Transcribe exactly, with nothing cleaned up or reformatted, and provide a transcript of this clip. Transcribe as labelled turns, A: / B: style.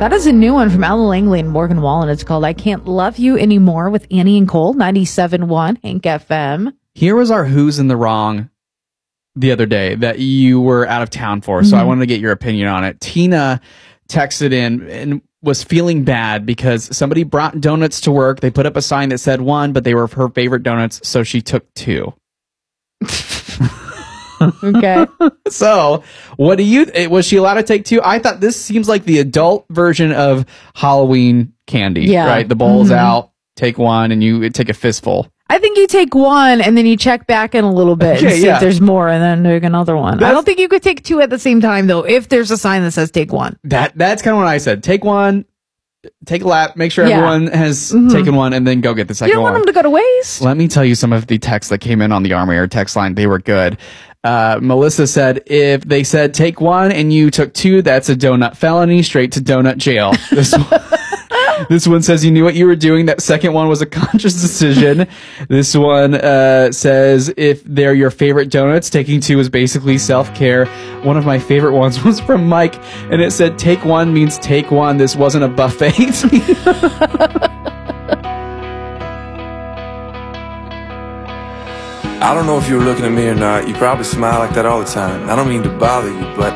A: That is a new one from Ella Langley and Morgan Wallen. It's called I Can't Love You Anymore with Annie and Cole, ninety-seven point one Hank F M.
B: Here was our Who's in the Wrong the other day that you were out of town for, so mm-hmm. I wanted to get your opinion on it. Tina texted in and was feeling bad because somebody brought donuts to work. They put up a sign that said one, but they were her favorite donuts, so she took two.
A: Okay.
B: So, what do you, was she allowed to take two? I thought this seems like the adult version of Halloween candy,
A: yeah.
B: right? The bowl's
A: mm-hmm.
B: out, take one, and you take a fistful.
A: I think you take one and then you check back in a little bit
B: okay,
A: and see
B: yeah.
A: if there's more and then take another one. That's, I don't think you could take two at the same time, though, if there's a sign that says take one.
B: That That's kind of what I said. Take one, take a lap, make sure
A: yeah.
B: everyone has
A: mm-hmm.
B: taken one, and then go get the second one.
A: You don't want
B: one.
A: them to go to waste.
B: Let me tell you some of the texts that came in on the Army Air text line. They were good. Uh, Melissa said, if they said take one and you took two, that's a donut felony, straight to donut jail. This one, this one says you knew what you were doing. That second one was a conscious decision. This one uh, says if they're your favorite donuts, taking two is basically self-care. One of my favorite ones was from Mike, and it said take one means take one. This wasn't a buffet.
C: I don't know if you were looking at me or not. You probably smile like that all the time. I don't mean to bother you, but